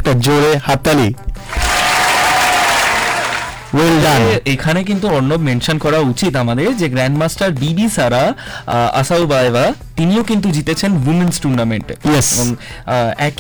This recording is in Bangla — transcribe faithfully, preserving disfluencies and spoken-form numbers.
একটা জোরে হাততালি। Well done. এখানে কিন্তু অর্ণব মেনশন করা উচিত আমাদের যে গ্র্যান্ড মাস্টার বিবি সারা আসাউবায়েভা তিনিও কিন্তু জিতেছেন উইমেন্স টুর্নামেন্টে এবং একই